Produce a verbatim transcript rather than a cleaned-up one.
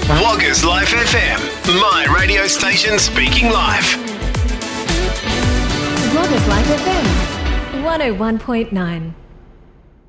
Woggers Life F M, my radio station speaking live. Woggers Life F M, one oh one point nine.